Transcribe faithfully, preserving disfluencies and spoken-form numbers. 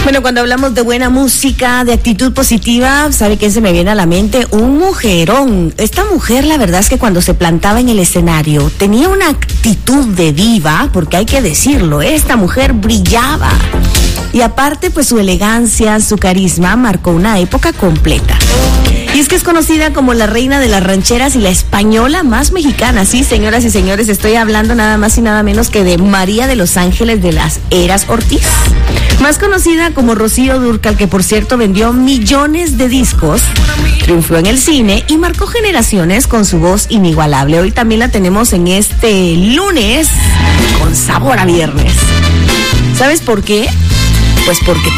Bueno, cuando hablamos de buena música, de actitud positiva, ¿sabe qué se me viene a la mente? Un mujerón. Esta mujer, la verdad es que cuando se plantaba en el escenario, tenía una actitud de diva, porque hay que decirlo, esta mujer brillaba. Y aparte, pues su elegancia, su carisma, marcó una época completa. Y es que es conocida como la reina de las rancheras y la española más mexicana. Sí, señoras y señores, estoy hablando nada más y nada menos que de María de los Ángeles de las Heras Ortiz. Más conocida como Rocío Dúrcal, que por cierto vendió millones de discos, triunfó en el cine y marcó generaciones con su voz inigualable. Hoy también la tenemos en este lunes con sabor a viernes. ¿Sabes por qué? Pues porque